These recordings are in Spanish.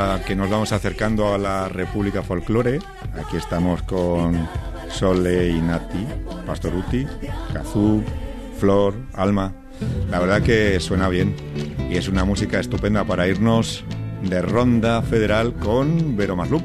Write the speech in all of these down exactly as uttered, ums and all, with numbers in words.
medida que nos vamos acercando a la República Folklore. Aquí estamos con Sole y Nati, Pastoruti, Kazú, Flor, Alma. La verdad que suena bien y es una música estupenda para irnos de ronda federal con Vero Maslup.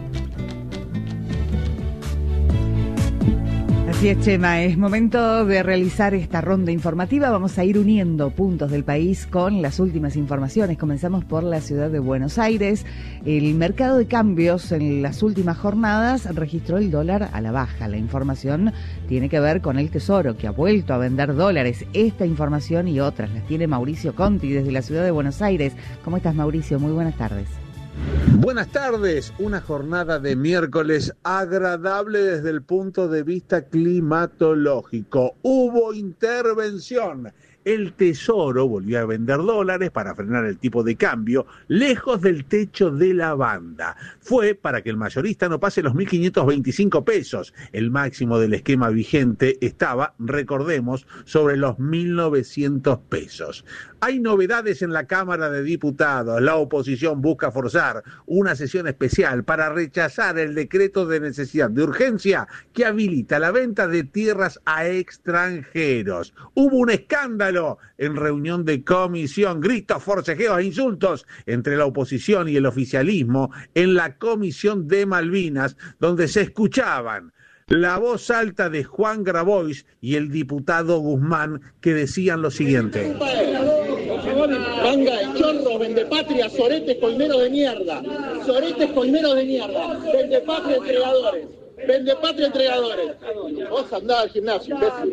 Así es, Chema, es momento de realizar esta ronda informativa. Vamos a ir uniendo puntos del país con las últimas informaciones. Comenzamos por la ciudad de Buenos Aires. El mercado de cambios en las últimas jornadas registró el dólar a la baja. La información tiene que ver con el Tesoro, que ha vuelto a vender dólares. Esta información y otras las tiene Mauricio Conti desde la ciudad de Buenos Aires. ¿Cómo estás, Mauricio? Muy buenas tardes. Buenas tardes, una jornada de miércoles agradable desde el punto de vista climatológico. Hubo intervención. El Tesoro volvió a vender dólares para frenar el tipo de cambio lejos del techo de la banda. Fue para que el mayorista no pase los mil quinientos veinticinco pesos. El máximo del esquema vigente estaba, recordemos, sobre los mil novecientos pesos. Hay novedades en la Cámara de Diputados. La oposición busca forzar una sesión especial para rechazar el decreto de necesidad de urgencia que habilita la venta de tierras a extranjeros. Hubo un escándalo en reunión de comisión, gritos, forcejeos e insultos entre la oposición y el oficialismo en la Comisión de Malvinas, donde se escuchaban la voz alta de Juan Grabois y el diputado Guzmán, que decían lo siguiente: Manga de chorros, vendepatria, soretes, colmeros de mierda. Soretes, colmeros de mierda. Vendepatria, entregadores. Vendepatria, entregadores. Vos andás al gimnasio, imbécil.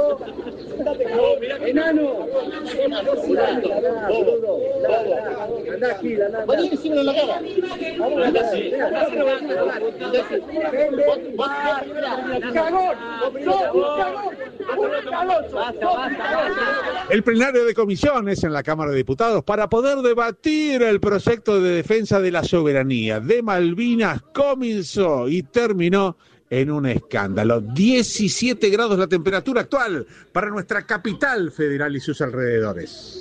Enano. Andá aquí, andá. Vení y decímelo en la cara. Cagón. El plenario de comisiones en la Cámara de Diputados para poder debatir el proyecto de defensa de la soberanía de Malvinas comenzó y terminó en un escándalo. diecisiete grados la temperatura actual para nuestra capital federal y sus alrededores.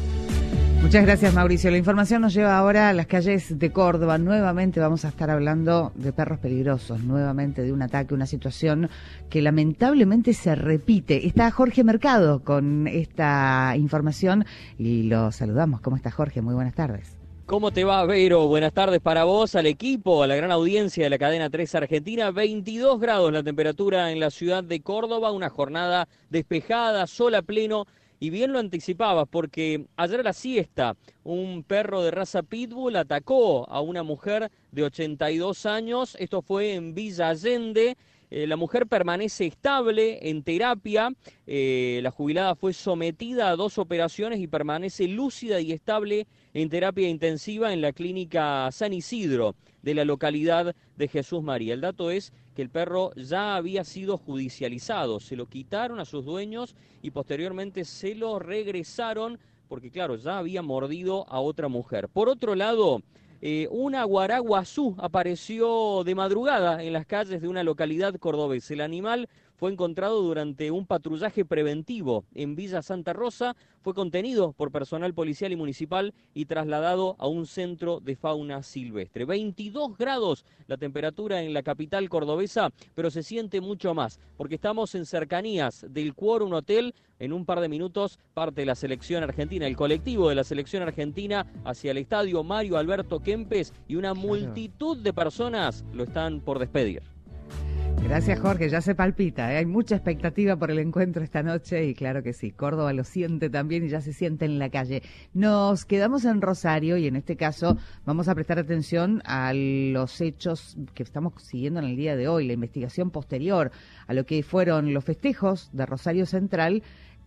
Muchas gracias, Mauricio. La información nos lleva ahora a las calles de Córdoba. Nuevamente vamos a estar hablando de perros peligrosos, nuevamente de un ataque, una situación que lamentablemente se repite. Está Jorge Mercado con esta información y lo saludamos. ¿Cómo está, Jorge? Muy buenas tardes. ¿Cómo te va, Vero? Buenas tardes para vos, al equipo, a la gran audiencia de la cadena tres Argentina. veintidós grados la temperatura en la ciudad de Córdoba, una jornada despejada, sol a pleno. Y bien lo anticipabas, porque ayer a la siesta un perro de raza pitbull atacó a una mujer de ochenta y dos años. Esto fue en Villa Allende. Eh, la mujer permanece estable en terapia. Eh, la jubilada fue sometida a dos operaciones y permanece lúcida y estable en terapia intensiva en la clínica San Isidro de la localidad de Jesús María. El dato es que el perro ya había sido judicializado, se lo quitaron a sus dueños y posteriormente se lo regresaron porque, claro, ya había mordido a otra mujer. Por otro lado, eh, una guaraguazú apareció de madrugada en las calles de una localidad cordobesa. El animal fue encontrado durante un patrullaje preventivo en Villa Santa Rosa, fue contenido por personal policial y municipal y trasladado a un centro de fauna silvestre. veintidós grados la temperatura en la capital cordobesa, pero se siente mucho más, porque estamos en cercanías del Quórum Hotel. En un par de minutos parte la selección argentina, el colectivo de la selección argentina hacia el estadio Mario Alberto Kempes y una multitud de personas lo están por despedir. Gracias, Jorge, ya se palpita, ¿eh? Hay mucha expectativa por el encuentro esta noche y claro que sí, Córdoba lo siente también y ya se siente en la calle. Nos quedamos en Rosario y en este caso vamos a prestar atención a los hechos que estamos siguiendo en el día de hoy, la investigación posterior a lo que fueron los festejos de Rosario Central,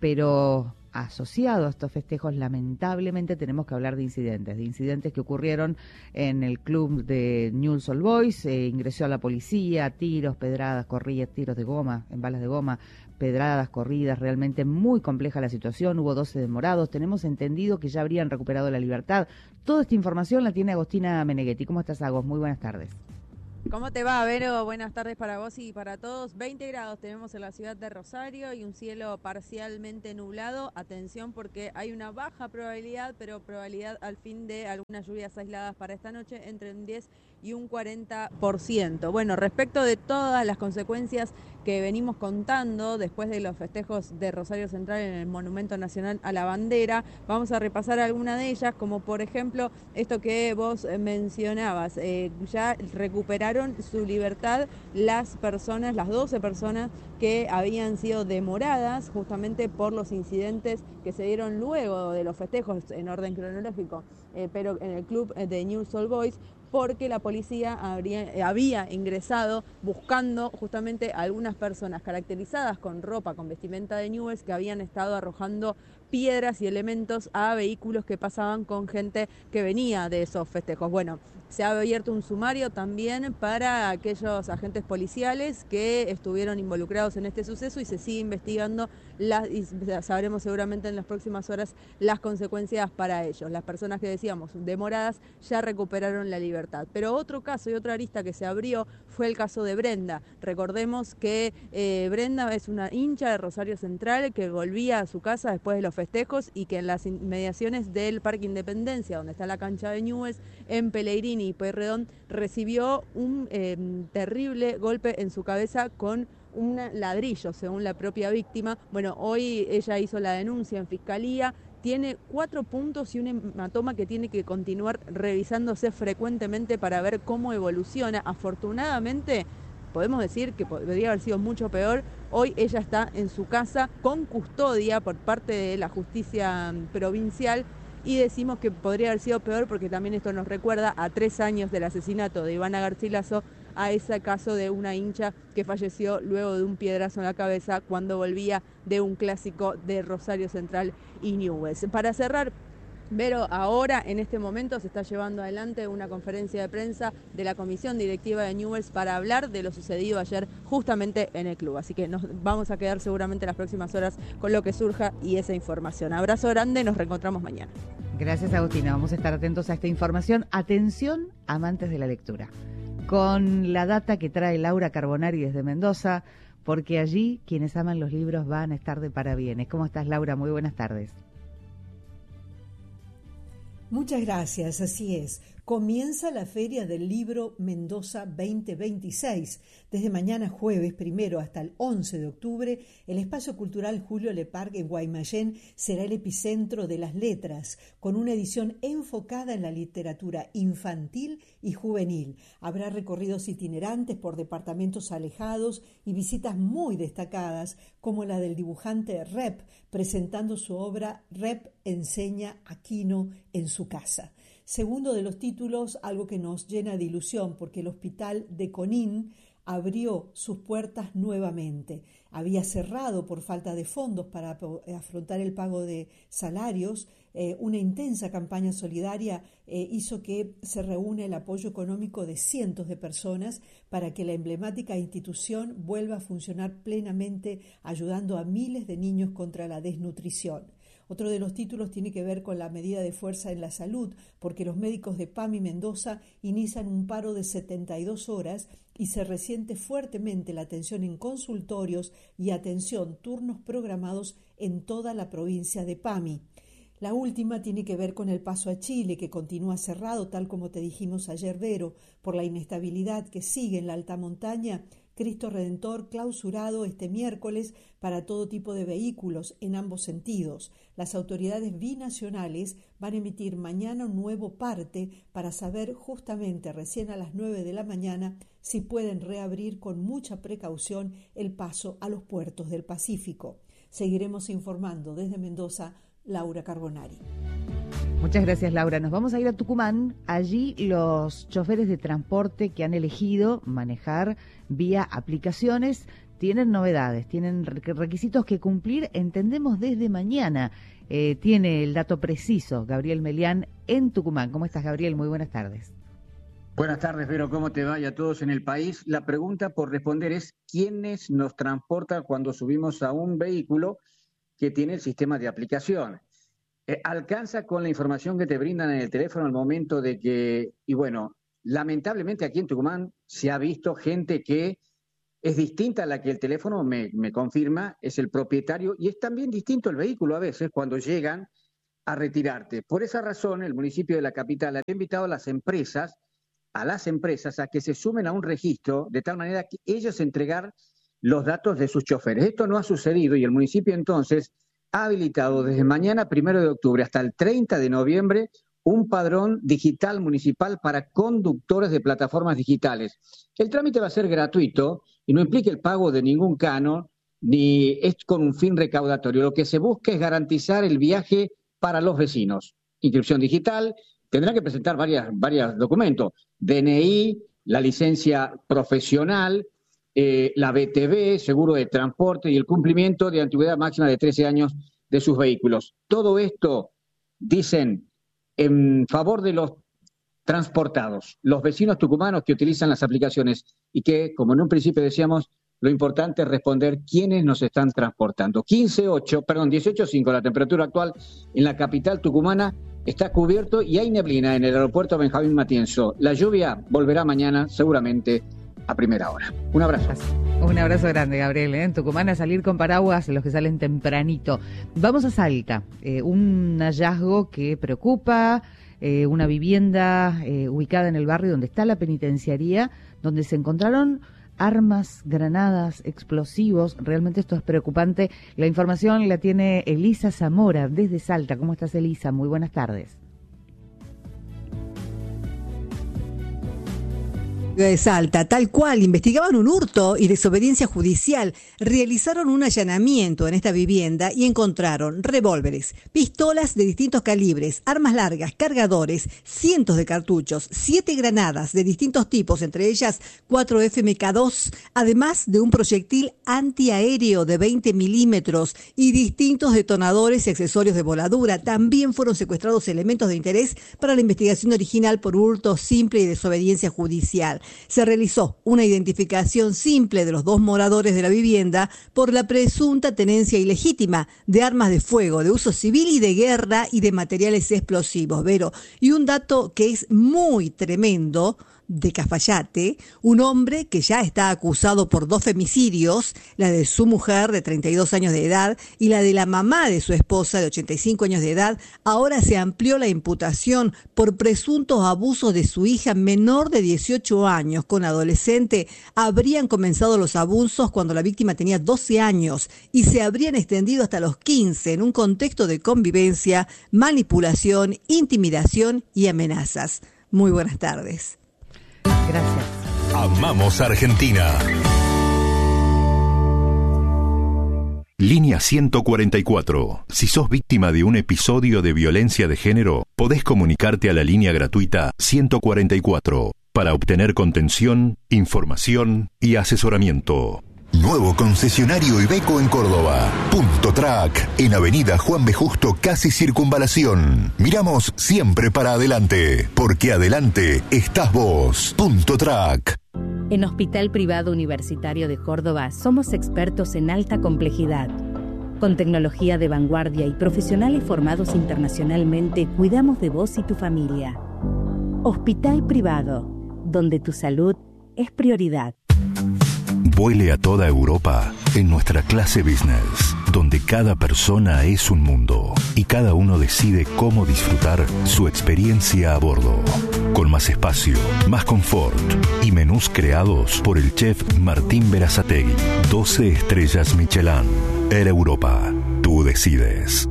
pero asociado a estos festejos, lamentablemente tenemos que hablar de incidentes, de incidentes que ocurrieron en el club de Newell's Old Boys. Eh, ingresó a la policía, tiros, pedradas, corridas, tiros de goma, en balas de goma, pedradas, corridas, realmente muy compleja la situación. Hubo doce demorados, tenemos entendido que ya habrían recuperado la libertad. Toda esta información la tiene Agostina Meneghetti. ¿Cómo estás, Agos? Muy buenas tardes. ¿Cómo te va, Vero? Buenas tardes para vos y para todos. veinte grados tenemos en la ciudad de Rosario y un cielo parcialmente nublado. Atención porque hay una baja probabilidad, pero probabilidad al fin de algunas lluvias aisladas para esta noche entre un diez y un cuarenta por ciento. Bueno, respecto de todas las consecuencias que venimos contando después de los festejos de Rosario Central en el Monumento Nacional a la Bandera, vamos a repasar alguna de ellas, como por ejemplo esto que vos mencionabas. Eh, ya recuperaron su libertad las personas, las doce personas que habían sido demoradas justamente por los incidentes que se dieron luego de los festejos en orden cronológico, eh, pero en el club de Newell's Old Boys, porque la policía habría, había ingresado buscando justamente a algunas personas caracterizadas con ropa, con vestimenta de Newell's, que habían estado arrojando piedras y elementos a vehículos que pasaban con gente que venía de esos festejos. Bueno, se ha abierto un sumario también para aquellos agentes policiales que estuvieron involucrados en este suceso y se sigue investigando las, y sabremos seguramente en las próximas horas las consecuencias para ellos. Las personas que decíamos demoradas ya recuperaron la libertad. Pero otro caso y otra arista que se abrió fue el caso de Brenda. Recordemos que eh, Brenda es una hincha de Rosario Central que volvía a su casa después de los festejos y que en las inmediaciones del Parque Independencia, donde está la cancha de Newell's, en Pellegrini y Pueyrredón, recibió un eh, terrible golpe en su cabeza con un ladrillo, según la propia víctima. Bueno, hoy ella hizo la denuncia en fiscalía, tiene cuatro puntos y un hematoma que tiene que continuar revisándose frecuentemente para ver cómo evoluciona. Afortunadamente, podemos decir que podría haber sido mucho peor. Hoy ella está en su casa con custodia por parte de la justicia provincial y decimos que podría haber sido peor porque también esto nos recuerda a tres años del asesinato de Ivana Garcilaso, a ese caso de una hincha que falleció luego de un piedrazo en la cabeza cuando volvía de un clásico de Rosario Central y Newell's. Para cerrar, Vero, ahora en este momento se está llevando adelante una conferencia de prensa de la comisión directiva de Newell's para hablar de lo sucedido ayer justamente en el club. Así que nos vamos a quedar seguramente las próximas horas con lo que surja y esa información. Abrazo grande, nos reencontramos mañana. Gracias, Agustina. Vamos a estar atentos a esta información. Atención, amantes de la lectura, con la data que trae Laura Carbonari desde Mendoza, porque allí quienes aman los libros van a estar de parabienes. ¿Cómo estás, Laura? Muy buenas tardes. Muchas gracias, así es. Comienza la Feria del Libro Mendoza veinte veintiséis. Desde mañana jueves primero hasta el once de octubre, el Espacio Cultural Julio Leparc en Guaymallén será el epicentro de las letras, con una edición enfocada en la literatura infantil y juvenil. Habrá recorridos itinerantes por departamentos alejados y visitas muy destacadas, como la del dibujante Rep, presentando su obra Rep enseña a Quino en su casa. Segundo de los títulos, algo que nos llena de ilusión, porque el hospital de Conín abrió sus puertas nuevamente. Había cerrado por falta de fondos para afrontar el pago de salarios. Eh, una intensa campaña solidaria eh, hizo que se reúne el apoyo económico de cientos de personas para que la emblemática institución vuelva a funcionar plenamente, ayudando a miles de niños contra la desnutrición. Otro de los títulos tiene que ver con la medida de fuerza en la salud, porque los médicos de PAMI Mendoza inician un paro de setenta y dos horas y se resiente fuertemente la atención en consultorios y atención turnos programados en toda la provincia de PAMI. La última tiene que ver con el paso a Chile, que continúa cerrado, tal como te dijimos ayer, Vero, por la inestabilidad que sigue en la alta montaña. Cristo Redentor clausurado este miércoles para todo tipo de vehículos en ambos sentidos. Las autoridades binacionales van a emitir mañana un nuevo parte para saber justamente recién a las nueve de la mañana si pueden reabrir con mucha precaución el paso a los puertos del Pacífico. Seguiremos informando desde Mendoza, Laura Carbonari. Muchas gracias, Laura. Nos vamos a ir a Tucumán. Allí los choferes de transporte que han elegido manejar vía aplicaciones tienen novedades, tienen requisitos que cumplir, entendemos, desde mañana. Eh, tiene el dato preciso Gabriel Melián en Tucumán. ¿Cómo estás, Gabriel? Muy buenas tardes. Buenas tardes, Vero. ¿Cómo te va? Y a todos en el país. La pregunta por responder es: ¿quiénes nos transportan cuando subimos a un vehículo que tiene el sistema de aplicación? Eh, ¿Alcanza con la información que te brindan en el teléfono al momento de que, y bueno, lamentablemente aquí en Tucumán se ha visto gente que es distinta a la que el teléfono me, me confirma, es el propietario, y es también distinto el vehículo a veces cuando llegan a retirarte. Por esa razón, el municipio de la capital ha invitado a las empresas, a las empresas a que se sumen a un registro, de tal manera que ellos entregar los datos de sus choferes. Esto no ha sucedido y el municipio entonces ha habilitado desde mañana, primero de octubre, hasta el treinta de noviembre, un padrón digital municipal para conductores de plataformas digitales. El trámite va a ser gratuito y no implica el pago de ningún canon, ni es con un fin recaudatorio. Lo que se busca es garantizar el viaje para los vecinos. Inscripción digital, tendrán que presentar varias, varios documentos, D N I, la licencia profesional, eh, la B T V, seguro de transporte y el cumplimiento de antigüedad máxima de trece años de sus vehículos. Todo esto, dicen, en favor de los transportados, los vecinos tucumanos que utilizan las aplicaciones y que, como en un principio decíamos, lo importante es responder quiénes nos están transportando. quince ocho, perdón, dieciocho cinco, la temperatura actual en la capital tucumana, está cubierto y hay neblina en el aeropuerto Benjamín Matienzo. La lluvia volverá mañana seguramente a primera hora. Un abrazo. Un abrazo grande, Gabriel. ¿eh? En Tucumán a salir con paraguas, los que salen tempranito. Vamos a Salta. Eh, un hallazgo que preocupa, eh, una vivienda eh, ubicada en el barrio donde está la penitenciaría, donde se encontraron armas, granadas, explosivos. Realmente esto es preocupante. La información la tiene Elisa Zamora desde Salta. ¿Cómo estás, Elisa? Muy buenas tardes. De Salta, tal cual, investigaban un hurto y desobediencia judicial, realizaron un allanamiento en esta vivienda y encontraron revólveres, pistolas de distintos calibres, armas largas, cargadores, cientos de cartuchos, siete granadas de distintos tipos, entre ellas cuatro F M K dos, además de un proyectil antiaéreo de veinte milímetros y distintos detonadores y accesorios de voladura. También fueron secuestrados elementos de interés para la investigación original por hurto simple y desobediencia judicial. Se realizó una identificación simple de los dos moradores de la vivienda por la presunta tenencia ilegítima de armas de fuego, de uso civil y de guerra y de materiales explosivos, Vero. Y un dato que es muy tremendo, de Cafayate, un hombre que ya está acusado por dos femicidios, la de su mujer de treinta y dos años de edad y la de la mamá de su esposa de ochenta y cinco años de edad. Ahora se amplió la imputación por presuntos abusos de su hija menor de dieciocho años con adolescente. Habrían comenzado los abusos cuando la víctima tenía doce años y se habrían extendido hasta los quince en un contexto de convivencia, manipulación, intimidación y amenazas. Muy buenas tardes. Gracias. Amamos Argentina. Línea ciento cuarenta y cuatro. Si sos víctima de un episodio de violencia de género, podés comunicarte a la línea gratuita ciento cuarenta y cuatro para obtener contención, información y asesoramiento. Nuevo concesionario Iveco en Córdoba. Punto Track, en Avenida Juan B. Justo, casi Circunvalación. Miramos siempre para adelante, porque adelante estás vos. Punto Track. En Hospital Privado Universitario de Córdoba somos expertos en alta complejidad. Con tecnología de vanguardia y profesionales formados internacionalmente, cuidamos de vos y tu familia. Hospital Privado, donde tu salud es prioridad. Vuele a toda Europa en nuestra clase business, donde cada persona es un mundo y cada uno decide cómo disfrutar su experiencia a bordo. Con más espacio, más confort y menús creados por el chef Martín Berazategui. doce estrellas Michelin. Air Europa. Tú decides.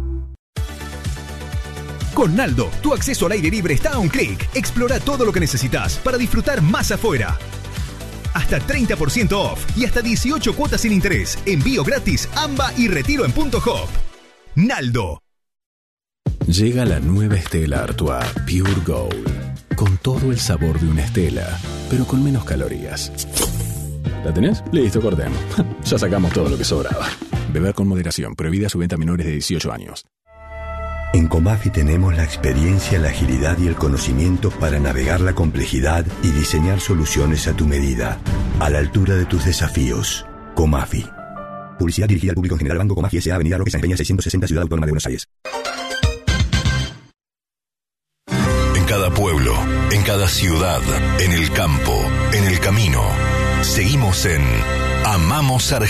Con Naldo, tu acceso al aire libre está a un clic. Explora todo lo que necesitas para disfrutar más afuera. Hasta treinta por ciento off y hasta dieciocho cuotas sin interés. Envío gratis, AMBA y retiro en Punto Hop. Naldo. Llega la nueva Stella Artois Pure Gold. Con todo el sabor de una Stella, pero con menos calorías. ¿La tenés? Listo, cortemos. Ya sacamos todo lo que sobraba. Beber con moderación. Prohibida su venta a menores de dieciocho años. En Comafi tenemos la experiencia, la agilidad y el conocimiento para navegar la complejidad y diseñar soluciones a tu medida, a la altura de tus desafíos. Comafi. Publicidad dirigida al público en general. Banco Comafi S A. Avenida Roque San Peña seiscientos sesenta, Ciudad Autónoma de Buenos Aires. En cada pueblo pueblo, en cada ciudad, en el campo, en el camino. Seguimos en Amamos Argentina.